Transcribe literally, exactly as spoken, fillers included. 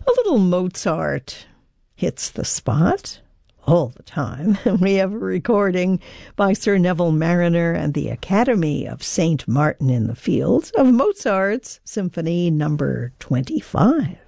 A little Mozart hits the spot all the time. We have a recording by Sir Neville Marriner and the Academy of Saint Martin in the Fields of Mozart's Symphony Number twenty-five.